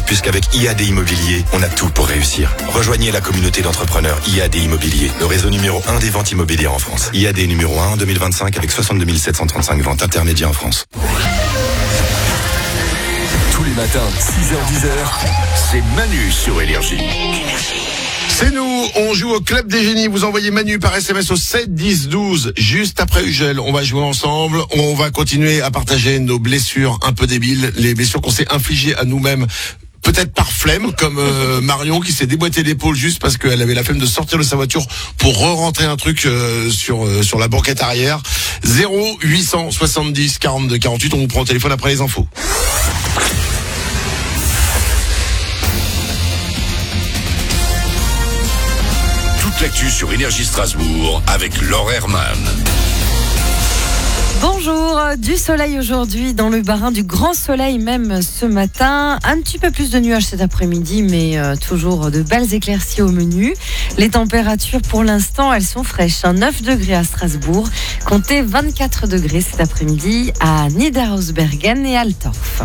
puisqu'avec IAD Immobilier, on a tout pour réussir. Rejoignez la communauté d'entrepreneurs IAD Immobilier, le réseau numéro 1 des ventes immobilières en France. IAD numéro 1 en 2025 avec 62 735 ventes intermédiaires en France. Tous les matins, 6h-10h, c'est Manu sur Énergie. C'est nous, on joue au Club des Génies. Vous envoyez Manu par SMS au 7 10 12. Juste après Ugel, on va jouer ensemble. On va continuer à partager nos blessures un peu débiles, les blessures qu'on s'est infligées à nous-mêmes. Peut-être par flemme, comme Marion qui s'est déboîté l'épaule juste parce qu'elle avait la flemme de sortir de sa voiture pour re-rentrer un truc sur la banquette arrière. 0870 42 48, on vous prend au téléphone après les infos. Toute l'actu sur Énergie Strasbourg avec Laure Herman. Bonjour, du soleil aujourd'hui dans le Bas-Rhin, du grand soleil même ce matin. Un petit peu plus de nuages cet après-midi, mais toujours de belles éclaircies au menu. Les températures pour l'instant, elles sont fraîches. 9 degrés à Strasbourg, comptez 24 degrés cet après-midi à Niederhausbergen et Altorf.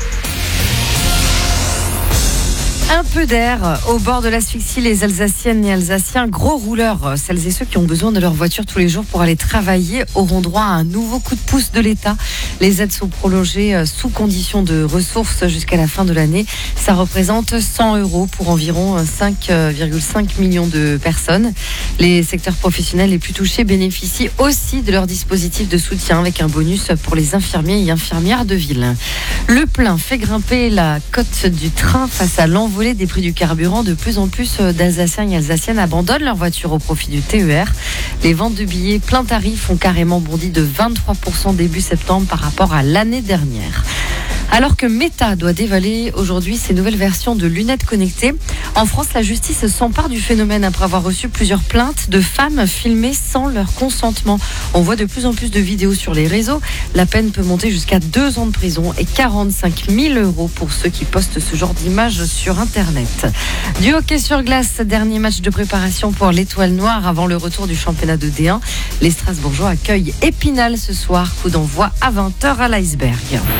Un peu d'air au bord de l'asphyxie, les Alsaciennes et Alsaciens, gros rouleurs, celles et ceux qui ont besoin de leur voiture tous les jours pour aller travailler, auront droit à un nouveau coup de pouce de l'État. Les aides sont prolongées sous condition de ressources jusqu'à la fin de l'année. Ça représente 100 € pour environ 5,5 millions de personnes. Les secteurs professionnels les plus touchés bénéficient aussi de leur dispositif de soutien avec un bonus pour les infirmiers et infirmières de ville. Le plein fait grimper la cote du train face à l'envolée des prix du carburant. De plus en plus d'Alsaciens et Alsaciennes abandonnent leur voiture au profit du TER. Les ventes de billets plein tarif ont carrément bondi de 23% début septembre par rapport à l'année dernière. Alors que Meta doit dévoiler aujourd'hui ses nouvelles versions de lunettes connectées, en France, la justice s'empare du phénomène après avoir reçu plusieurs plaintes de femmes filmées sans leur consentement. On voit de plus en plus de vidéos sur les réseaux. La peine peut monter jusqu'à 2 ans de prison et 45 000 € pour ceux qui postent ce genre d'images sur Internet. Du hockey sur glace, dernier match de préparation pour l'Étoile Noire avant le retour du championnat de D1. Les Strasbourgeois accueillent Épinal ce soir, coup d'envoi à 20h à l'Iceberg.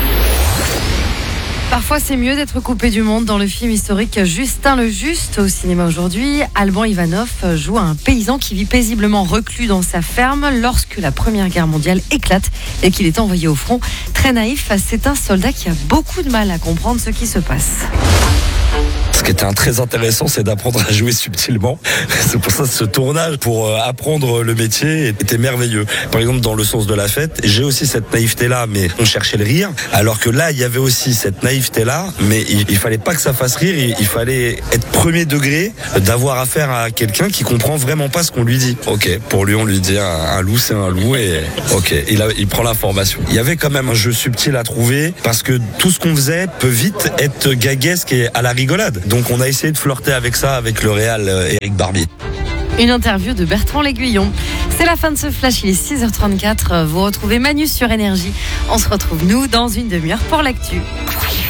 Parfois, c'est mieux d'être coupé du monde. Dans le film historique Justin le Juste, au cinéma aujourd'hui, Alban Ivanov joue un paysan qui vit paisiblement reclus dans sa ferme lorsque la Première Guerre mondiale éclate et qu'il est envoyé au front. Très naïf, c'est un soldat qui a beaucoup de mal à comprendre ce qui se passe. Ce qui était très intéressant, c'est d'apprendre à jouer subtilement. C'est pour ça que ce tournage, pour apprendre le métier, était merveilleux. Par exemple, dans Le Sens de la Fête, j'ai aussi cette naïveté-là, mais on cherchait le rire. Alors que là, il y avait aussi cette naïveté-là, mais il fallait pas que ça fasse rire. Il fallait être premier degré, d'avoir affaire à quelqu'un qui comprend vraiment pas ce qu'on lui dit. Ok, pour lui, on lui dit un loup, c'est un loup, et ok, il prend l'information. Il y avait quand même un jeu subtil à trouver, parce que tout ce qu'on faisait peut vite être gaguesque et à la rigolade. Donc on a essayé de flirter avec ça avec le réal Éric Barbier. Une interview de Bertrand L'Aiguillon. C'est la fin de ce flash, il est 6h34. Vous retrouvez Manu sur Énergie. On se retrouve nous dans une demi-heure pour l'actu.